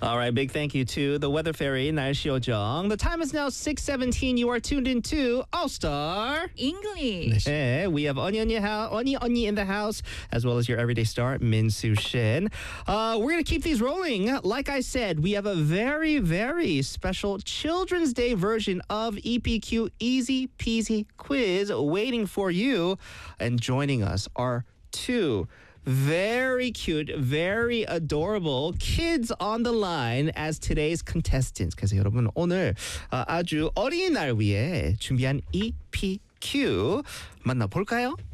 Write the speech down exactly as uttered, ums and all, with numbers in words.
All right, big thank you to the weather fairy, 날씨 요정. The time is now six seventeen. You are tuned into All-Star English. 네, we have Oni Oni, house, Oni Oni in the house, as well as your everyday star, Min Soo Shin. Uh, we're going to keep these rolling. Like I said, we have a very, very special Children's Day version of E P Q Easy Peasy Quiz waiting for you. And joining us are two very cute, very adorable kids on the line as today's contestants. 그래서 여러분 오늘 아주 어린이날 위해 준비한 E P Q 만나볼까요?